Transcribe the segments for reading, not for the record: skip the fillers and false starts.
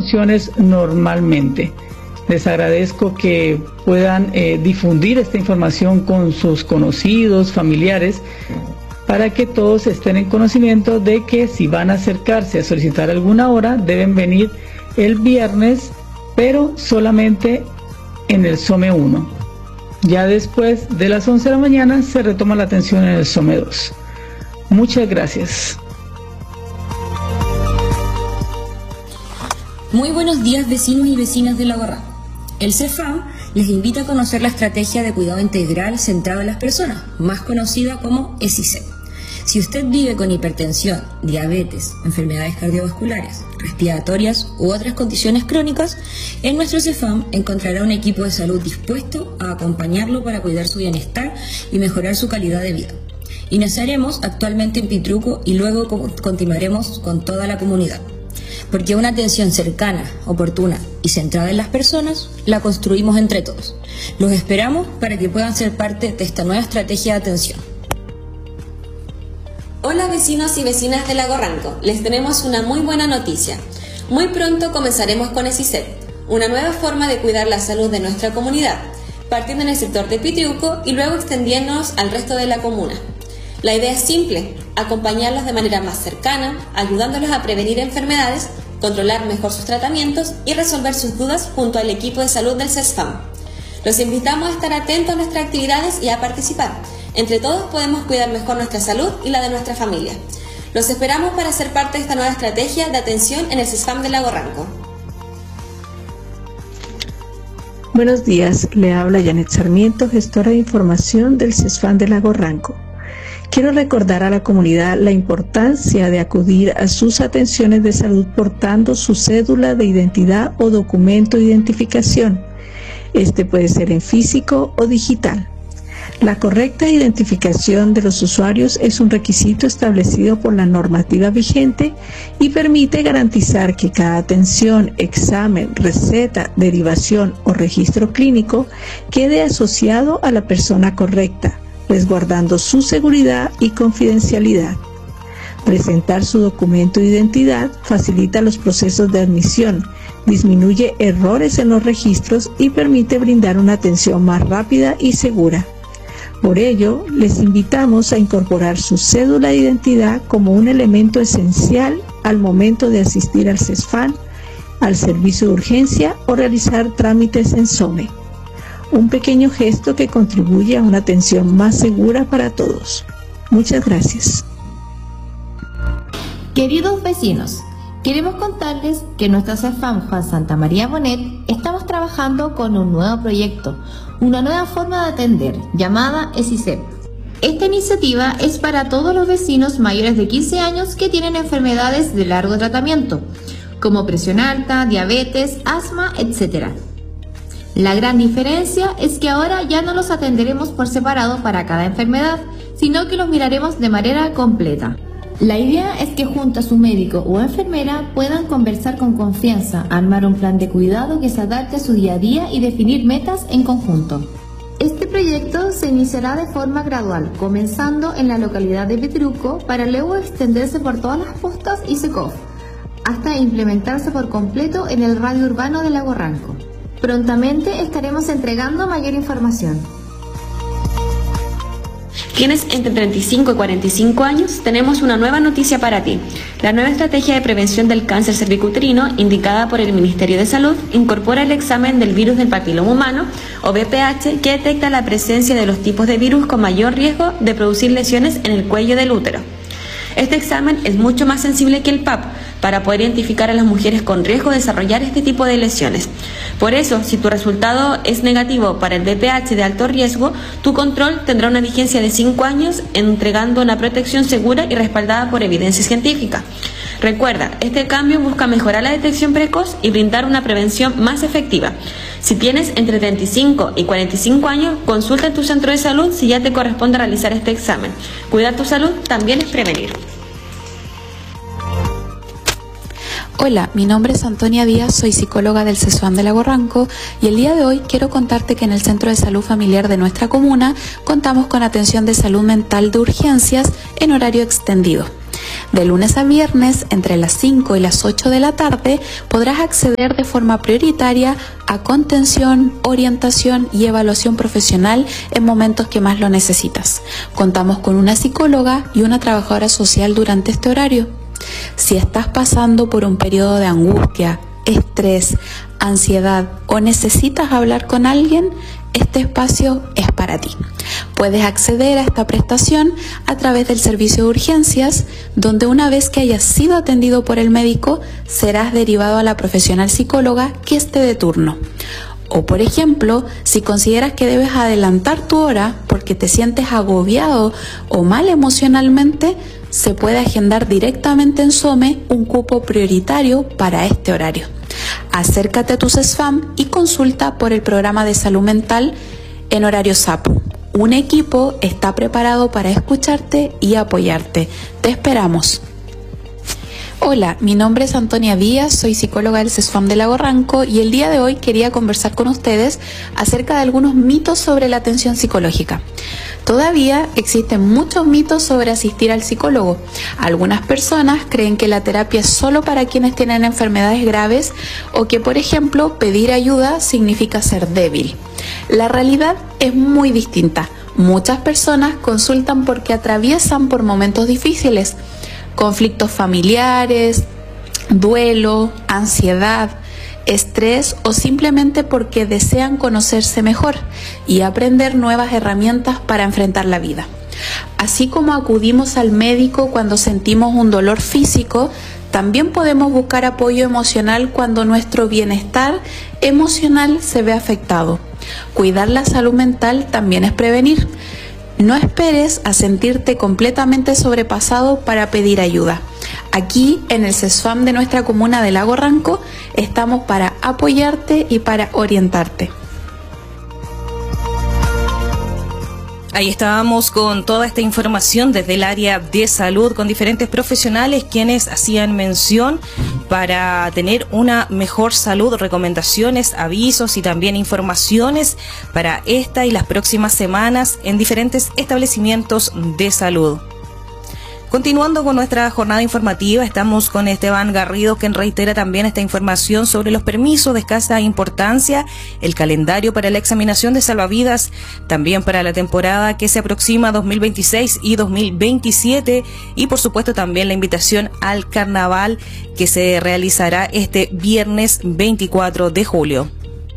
funciones normalmente. Les agradezco que puedan difundir esta información con sus conocidos, familiares, para que todos estén en conocimiento de que si van a acercarse a solicitar alguna hora, deben venir el viernes, pero solamente en el SOME 1. Ya después de las 11 de la mañana se retoma la atención en el SOME 2. Muchas gracias. Muy buenos días, vecinos y vecinas de Lago Ranco. El CEFAM les invita a conocer la estrategia de cuidado integral centrado en las personas, más conocida como ESICEP. Si usted vive con hipertensión, diabetes, enfermedades cardiovasculares, respiratorias u otras condiciones crónicas, en nuestro CEFAM encontrará un equipo de salud dispuesto a acompañarlo para cuidar su bienestar y mejorar su calidad de vida. Iniciaremos actualmente en Pitruco y luego continuaremos con toda la comunidad. Porque una atención cercana, oportuna y centrada en las personas, la construimos entre todos. Los esperamos para que puedan ser parte de esta nueva estrategia de atención. Hola vecinos y vecinas de Lago Ranco, les tenemos una muy buena noticia. Muy pronto comenzaremos con ESICEP, una nueva forma de cuidar la salud de nuestra comunidad, partiendo en el sector de Pitruco y luego extendiéndonos al resto de la comuna. La idea es simple, acompañarlos de manera más cercana, ayudándolos a prevenir enfermedades, controlar mejor sus tratamientos y resolver sus dudas junto al equipo de salud del CESFAM. Los invitamos a estar atentos a nuestras actividades y a participar. Entre todos podemos cuidar mejor nuestra salud y la de nuestra familia. Los esperamos para ser parte de esta nueva estrategia de atención en el CESFAM de Lago Ranco. Buenos días, le habla Janet Sarmiento, gestora de información del CESFAM de Lago Ranco. Quiero recordar a la comunidad la importancia de acudir a sus atenciones de salud portando su cédula de identidad o documento de identificación. Este puede ser en físico o digital. La correcta identificación de los usuarios es un requisito establecido por la normativa vigente y permite garantizar que cada atención, examen, receta, derivación o registro clínico quede asociado a la persona correcta, resguardando su seguridad y confidencialidad. Presentar su documento de identidad facilita los procesos de admisión, disminuye errores en los registros y permite brindar una atención más rápida y segura. Por ello, les invitamos a incorporar su cédula de identidad como un elemento esencial al momento de asistir al CESFAM, al servicio de urgencia o realizar trámites en SOME. Un pequeño gesto que contribuye a una atención más segura para todos. Muchas gracias. Queridos vecinos, queremos contarles que en nuestra CEFAM Juan Santa María Bonet estamos trabajando con un nuevo proyecto, una nueva forma de atender, llamada ESICEP. Esta iniciativa es para todos los vecinos mayores de 15 años que tienen enfermedades de largo tratamiento, como presión alta, diabetes, asma, etc. La gran diferencia es que ahora ya no los atenderemos por separado para cada enfermedad, sino que los miraremos de manera completa. La idea es que junto a su médico o enfermera puedan conversar con confianza, armar un plan de cuidado que se adapte a su día a día y definir metas en conjunto. Este proyecto se iniciará de forma gradual, comenzando en la localidad de Pitruco para luego extenderse por todas las postas y Secov, hasta implementarse por completo en el radio urbano de Lago Ranco. Prontamente estaremos entregando mayor información. ¿Tienes entre 35 y 45 años? Tenemos una nueva noticia para ti. La nueva estrategia de prevención del cáncer cervicuterino, indicada por el Ministerio de Salud, incorpora el examen del virus del papiloma humano, o VPH, que detecta la presencia de los tipos de virus con mayor riesgo de producir lesiones en el cuello del útero. Este examen es mucho más sensible que el PAP para poder identificar a las mujeres con riesgo de desarrollar este tipo de lesiones. Por eso, si tu resultado es negativo para el VPH de alto riesgo, tu control tendrá una vigencia de 5 años, entregando una protección segura y respaldada por evidencia científica. Recuerda, este cambio busca mejorar la detección precoz y brindar una prevención más efectiva. Si tienes entre 35 y 45 años, consulta en tu centro de salud si ya te corresponde realizar este examen. Cuidar tu salud también es prevenir. Hola, mi nombre es Antonia Díaz, soy psicóloga del CESFAM de Lago Ranco y el día de hoy quiero contarte que en el Centro de Salud Familiar de nuestra comuna contamos con atención de salud mental de urgencias en horario extendido. De lunes a viernes, entre las 5 y las 8 de la tarde, podrás acceder de forma prioritaria a contención, orientación y evaluación profesional en momentos que más lo necesitas. Contamos con una psicóloga y una trabajadora social durante este horario. Si estás pasando por un periodo de angustia, estrés, ansiedad o necesitas hablar con alguien, este espacio es para ti. Puedes acceder a esta prestación a través del servicio de urgencias, donde una vez que hayas sido atendido por el médico, serás derivado a la profesional psicóloga que esté de turno. O, por ejemplo, si consideras que debes adelantar tu hora porque te sientes agobiado o mal emocionalmente, se puede agendar directamente en SOME un cupo prioritario para este horario. Acércate a tu CESFAM y consulta por el programa de salud mental en horario SAPU. Un equipo está preparado para escucharte y apoyarte. Te esperamos. Hola, mi nombre es Antonia Díaz, soy psicóloga del CESFAM de Lago Ranco y el día de hoy quería conversar con ustedes acerca de algunos mitos sobre la atención psicológica. Todavía existen muchos mitos sobre asistir al psicólogo. Algunas personas creen que la terapia es solo para quienes tienen enfermedades graves o que, por ejemplo, pedir ayuda significa ser débil. La realidad es muy distinta. Muchas personas consultan porque atraviesan por momentos difíciles, conflictos familiares, duelo, ansiedad, estrés o simplemente porque desean conocerse mejor y aprender nuevas herramientas para enfrentar la vida. Así como acudimos al médico cuando sentimos un dolor físico, también podemos buscar apoyo emocional cuando nuestro bienestar emocional se ve afectado. Cuidar la salud mental también es prevenir. No esperes a sentirte completamente sobrepasado para pedir ayuda. Aquí, en el CESFAM de nuestra comuna de Lago Ranco, estamos para apoyarte y para orientarte. Ahí estábamos con toda esta información desde el área de salud, con diferentes profesionales quienes hacían mención para tener una mejor salud, recomendaciones, avisos y también informaciones para esta y las próximas semanas en diferentes establecimientos de salud. Continuando con nuestra jornada informativa, estamos con Esteban Garrido, quien reitera también esta información sobre los permisos de escasa importancia, el calendario para la examinación de salvavidas, también para la temporada que se aproxima 2026 y 2027, y por supuesto también la invitación al carnaval que se realizará este viernes 24 de julio.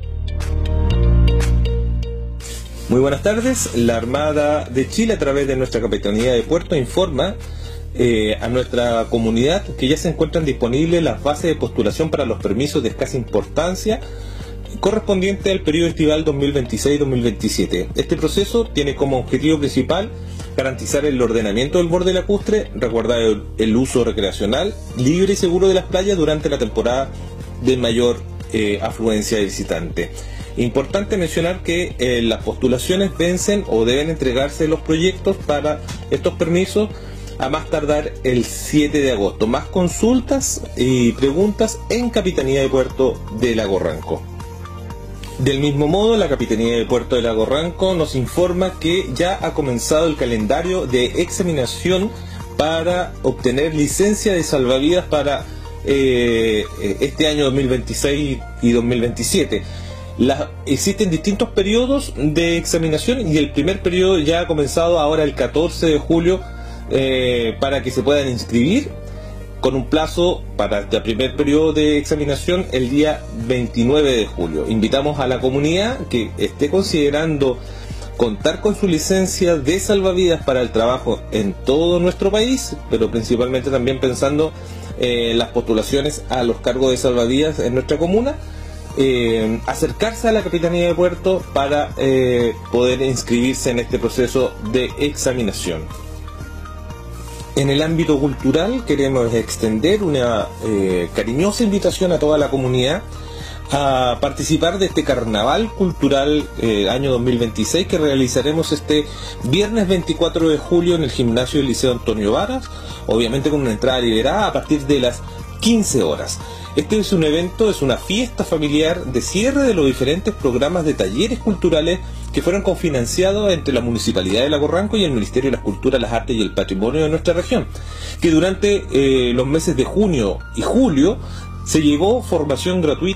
Muy buenas tardes. La Armada de Chile, a través de nuestra Capitanía de Puerto, informa a nuestra comunidad que ya se encuentran disponibles las bases de postulación para los permisos de escasa importancia correspondiente al periodo estival 2026-2027. Este proceso tiene como objetivo principal garantizar el ordenamiento del borde lacustre, resguardar el uso recreacional libre y seguro de las playas durante la temporada de mayor afluencia de visitantes. Importante mencionar que las postulaciones vencen o deben entregarse los proyectos para estos permisos a más tardar el 7 de agosto. Más consultas y preguntas en Capitanía de Puerto de Lago Ranco. Del mismo modo, la Capitanía de Puerto de Lago Ranco nos informa que ya ha comenzado el calendario de examinación para obtener licencia de salvavidas para este año 2026 y 2027. Existen distintos periodos de examinación y el primer periodo ya ha comenzado ahora el 14 de julio para que se puedan inscribir, con un plazo para este primer periodo de examinación el día 29 de julio. Invitamos a la comunidad que esté considerando contar con su licencia de salvavidas para el trabajo en todo nuestro país, pero principalmente también pensando en las postulaciones a los cargos de salvavidas en nuestra comuna. Acercarse a la Capitanía de Puerto para poder inscribirse en este proceso de examinación. En el ámbito cultural queremos extender una cariñosa invitación a toda la comunidad a participar de este carnaval cultural año 2026 que realizaremos este viernes 24 de julio en el gimnasio del Liceo Antonio Varas, obviamente con una entrada liberada a partir de las 15 horas. Este es un evento, es una fiesta familiar de cierre de los diferentes programas de talleres culturales que fueron cofinanciados entre la Municipalidad de Lago Ranco y el Ministerio de las Culturas, las Artes y el Patrimonio de nuestra región, que durante los meses de junio y julio se llevó formación gratuita